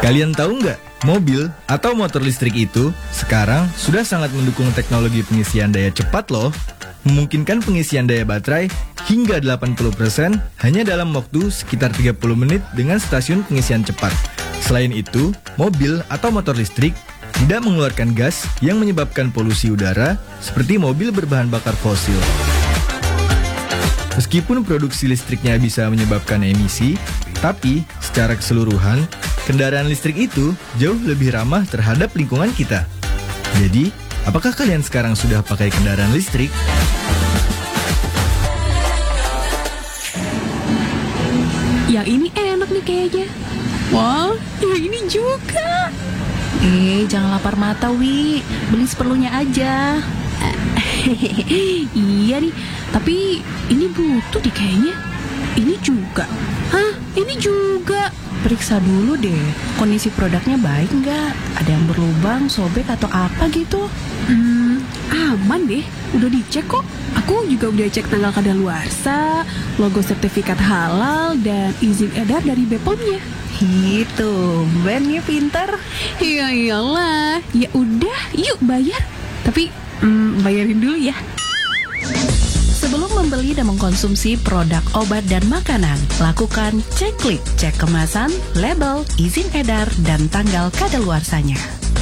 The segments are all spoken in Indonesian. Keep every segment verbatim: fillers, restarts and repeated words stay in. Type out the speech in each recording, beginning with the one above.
Kalian tahu nggak, mobil atau motor listrik itu sekarang sudah sangat mendukung teknologi pengisian daya cepat loh. Memungkinkan pengisian daya baterai hingga delapan puluh persen hanya dalam waktu sekitar tiga puluh menit dengan stasiun pengisian cepat. Selain itu, mobil atau motor listrik tidak mengeluarkan gas yang menyebabkan polusi udara seperti mobil berbahan bakar fosil. Meskipun produksi listriknya bisa menyebabkan emisi, tapi secara keseluruhan, kendaraan listrik itu jauh lebih ramah terhadap lingkungan kita. Jadi, apakah kalian sekarang sudah pakai kendaraan listrik? Yang ini enak nih kayaknya. Wah, yang ini juga. Eh, jangan lapar mata, Wi. Beli seperlunya aja. Iya nih, tapi ini butuh deh kayaknya. Ini juga. Hah, ini juga. Periksa dulu deh, kondisi produknya baik nggak? Ada yang berlubang, sobek, atau apa gitu? Hmm, aman deh. Udah dicek kok. Aku juga udah cek tanggal kadaluarsa, logo sertifikat halal, dan izin edar dari B P O M-nya. Gitu, bandnya pintar. Ya iyalah. Ya udah, yuk bayar. Tapi hmm, bayarin dulu ya. Sebelum membeli dan mengkonsumsi produk obat dan makanan, lakukan cek klik, cek kemasan, label, izin edar, dan tanggal kadaluarsanya.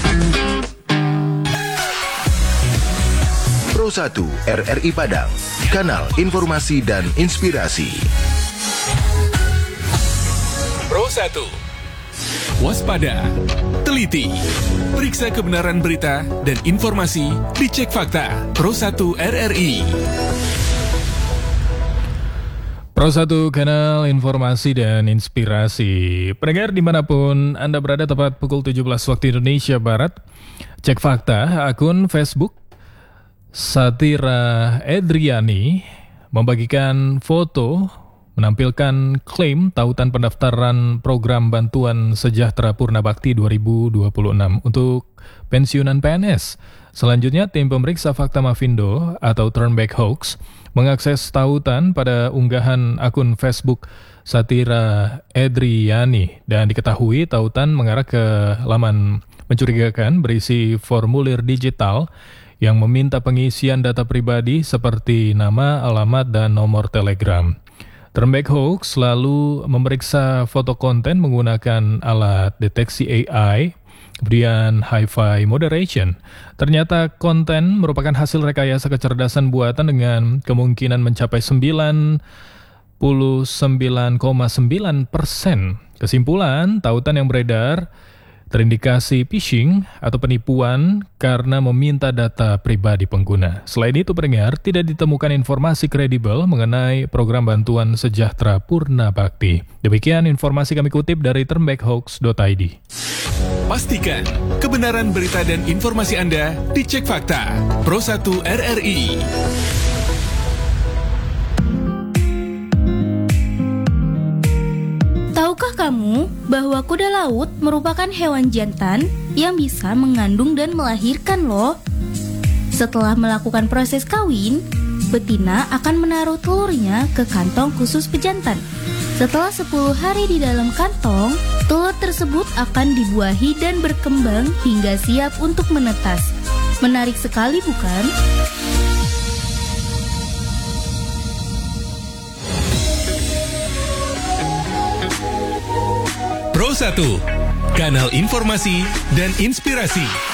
Pro satu R R I Padang, kanal informasi dan inspirasi. Pro satu. Waspada, teliti, periksa kebenaran berita dan informasi, dicek fakta. Pro satu R R I. Pro satu, kanal informasi dan inspirasi. Pendengar dimanapun Anda berada, tepat pukul tujuh belas waktu Indonesia Barat. Cek fakta, akun Facebook Satira Edriani membagikan foto menampilkan klaim tautan pendaftaran program bantuan sejahtera Purna Bakti dua ribu dua puluh enam untuk pensiunan P N S. Selanjutnya, tim pemeriksa fakta Mavindo atau Turnback Hoax mengakses tautan pada unggahan akun Facebook Satira Edriani dan diketahui tautan mengarah ke laman mencurigakan berisi formulir digital yang meminta pengisian data pribadi seperti nama, alamat, dan nomor telegram. Turnback Hoax selalu memeriksa foto konten menggunakan alat deteksi A I, kemudian Hi-Fi Moderation. Ternyata konten merupakan hasil rekayasa kecerdasan buatan dengan kemungkinan mencapai sembilan puluh sembilan koma sembilan persen. Kesimpulan, tautan yang beredar terindikasi phishing atau penipuan karena meminta data pribadi pengguna. Selain itu, pendengar, tidak ditemukan informasi kredibel mengenai program bantuan sejahtera Purna Bakti. Demikian informasi kami kutip dari turnback hoax dot i d. Pastikan kebenaran berita dan informasi Anda dicek fakta. Pro satu R R I. Tahukah kamu bahwa kuda laut merupakan hewan jantan yang bisa mengandung dan melahirkan loh? Setelah melakukan proses kawin, betina akan menaruh telurnya ke kantong khusus pejantan. Setelah sepuluh hari di dalam kantong, telur tersebut akan dibuahi dan berkembang hingga siap untuk menetas. Menarik sekali bukan? Pro satu, kanal informasi dan inspirasi.